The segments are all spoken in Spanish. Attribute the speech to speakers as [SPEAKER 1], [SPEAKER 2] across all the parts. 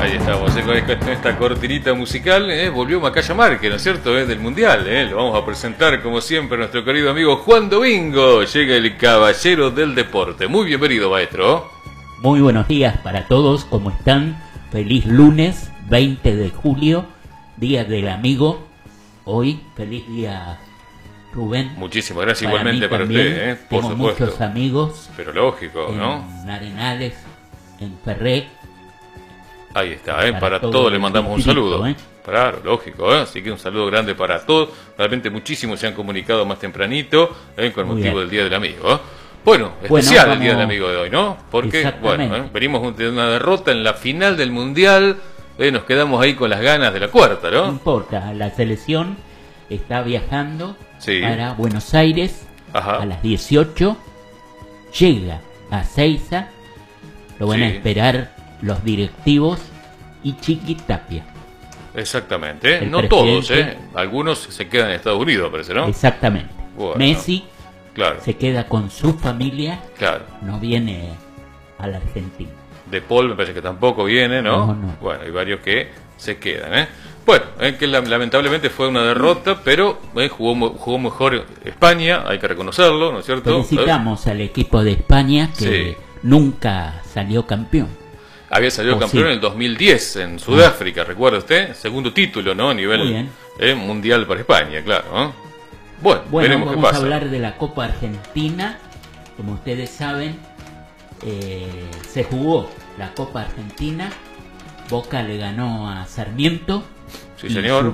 [SPEAKER 1] Ahí estamos, con esta cortinita musical, volvió Macaya Márquez, ¿no es cierto? Del Mundial, lo vamos a presentar como siempre a nuestro querido amigo Juan Domingo. Llega el caballero del deporte. Muy bienvenido, maestro.
[SPEAKER 2] Muy buenos días para todos, ¿cómo están? Feliz lunes, 20 de julio, Día del Amigo. Hoy, feliz día, Rubén.
[SPEAKER 1] Muchísimas gracias, igualmente para usted, por
[SPEAKER 2] tengo
[SPEAKER 1] supuesto.
[SPEAKER 2] Muchos amigos.
[SPEAKER 1] Pero lógico, ¿no?
[SPEAKER 2] En Arenales, en Ferré.
[SPEAKER 1] Ahí está, para todos le mandamos un saludo. Claro, lógico, así que un saludo grande para todos. Realmente muchísimos se han comunicado más tempranito con motivo del Día del Amigo. Bueno, especial el Día del Amigo de hoy, ¿no? Porque, bueno, venimos de una derrota en la final del Mundial, nos quedamos ahí con las ganas de la cuarta, ¿no?
[SPEAKER 2] No importa, la selección está viajando para Buenos Aires a las 18, llega a Seiza, lo van a esperar los directivos y Chiqui Tapia.
[SPEAKER 1] Exactamente, no todos, algunos se quedan en Estados Unidos, parece, ¿no?
[SPEAKER 2] Exactamente.
[SPEAKER 1] Bueno,
[SPEAKER 2] Messi se queda con su familia, no viene a la Argentina.
[SPEAKER 1] De Paul me parece que tampoco viene, ¿no?
[SPEAKER 2] No.
[SPEAKER 1] Bueno, hay varios que se quedan, Bueno, que lamentablemente fue una derrota, pero jugó mejor España, hay que reconocerlo, ¿no es cierto?
[SPEAKER 2] Felicitamos al equipo de España que nunca salió campeón.
[SPEAKER 1] Había salido campeón en el 2010 en Sudáfrica, ¿recuerda usted? Segundo título, ¿no? A nivel mundial para España, claro, ¿no? Bueno, veremos qué pasa.
[SPEAKER 2] Vamos a hablar de la Copa Argentina. Como ustedes saben, se jugó la Copa Argentina. Boca le ganó a Sarmiento.
[SPEAKER 1] Sí, señor.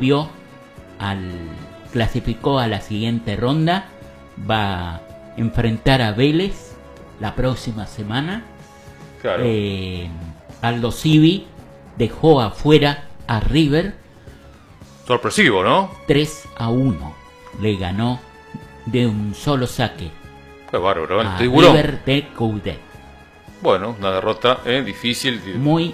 [SPEAKER 2] Clasificó a la siguiente ronda. Va a enfrentar a Vélez la próxima semana.
[SPEAKER 1] Claro.
[SPEAKER 2] Aldo Civi dejó afuera a River.
[SPEAKER 1] Sorpresivo, ¿no?
[SPEAKER 2] 3-1. Le ganó de un solo saque.
[SPEAKER 1] Qué bárbaro,
[SPEAKER 2] a River de Coudet.
[SPEAKER 1] Bueno, una derrota difícil.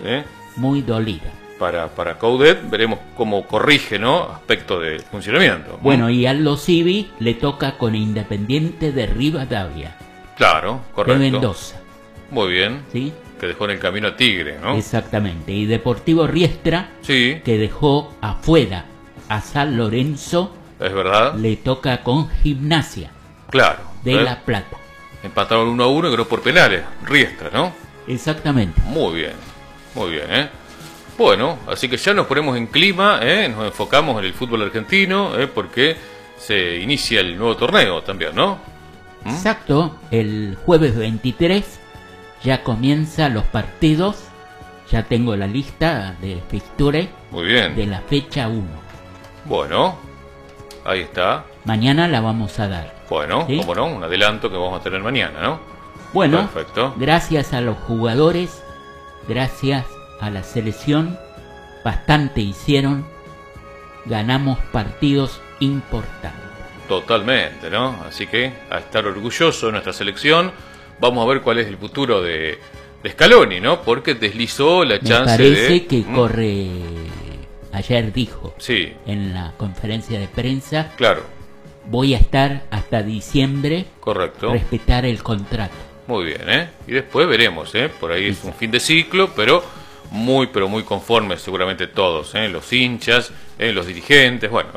[SPEAKER 2] Muy dolida.
[SPEAKER 1] Para Coudet, veremos cómo corrige, ¿no? Aspecto de funcionamiento.
[SPEAKER 2] Bueno, y Aldo Civi le toca con Independiente de Rivadavia.
[SPEAKER 1] Claro, correcto.
[SPEAKER 2] De Mendoza.
[SPEAKER 1] Muy bien.
[SPEAKER 2] ¿Sí?
[SPEAKER 1] Que dejó en el camino a Tigre, ¿no?
[SPEAKER 2] Exactamente. Y Deportivo Riestra, que dejó afuera a San Lorenzo.
[SPEAKER 1] Es verdad.
[SPEAKER 2] Le toca con Gimnasia.
[SPEAKER 1] Claro.
[SPEAKER 2] De La Plata.
[SPEAKER 1] Empataron 1-1 y ganó por penales. Riestra, ¿no?
[SPEAKER 2] Exactamente.
[SPEAKER 1] Muy bien. Muy bien, Bueno, así que ya nos ponemos en clima, nos enfocamos en el fútbol argentino, porque se inicia el nuevo torneo también, ¿no?
[SPEAKER 2] Exacto. El jueves 23 ya comienzan los partidos. Ya tengo la lista de fixtures.
[SPEAKER 1] Muy bien.
[SPEAKER 2] De la fecha 1.
[SPEAKER 1] Bueno, ahí está.
[SPEAKER 2] Mañana la vamos a dar.
[SPEAKER 1] Bueno, cómo no, un adelanto que vamos a tener mañana, ¿no?
[SPEAKER 2] Bueno,
[SPEAKER 1] perfecto.
[SPEAKER 2] Gracias a los jugadores, gracias a la selección, bastante hicieron. Ganamos partidos importantes.
[SPEAKER 1] Totalmente, ¿no? Así que a estar orgulloso de nuestra selección. Vamos a ver cuál es el futuro de Scaloni, ¿no? Porque deslizó la chance de...
[SPEAKER 2] Me parece que corre... Ayer dijo en la conferencia de prensa, voy a estar hasta diciembre, respetar el contrato.
[SPEAKER 1] Muy bien, y después veremos, por ahí es un fin de ciclo, pero muy conformes seguramente todos, los hinchas, los dirigentes, bueno,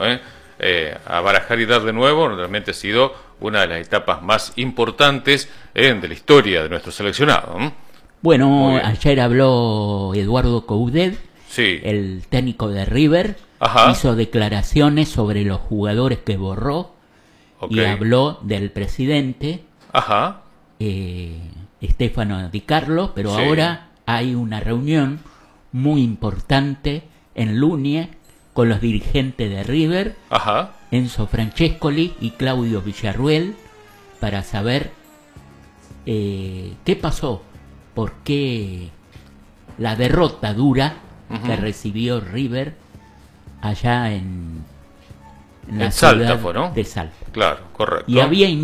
[SPEAKER 1] a barajar y dar de nuevo, realmente ha sido una de las etapas más importantes de la historia de nuestro seleccionado.
[SPEAKER 2] Bueno, ayer habló Eduardo Coudet, el técnico de River, hizo declaraciones sobre los jugadores que borró y habló del presidente Stefano Di Carlo, pero ahora hay una reunión muy importante en Lunia con los dirigentes de River, Enzo Francescoli y Claudio Villarruel, para saber qué pasó, por qué la derrota dura que recibió River allá en la ciudad de Salta.
[SPEAKER 1] Claro, correcto.
[SPEAKER 2] Y había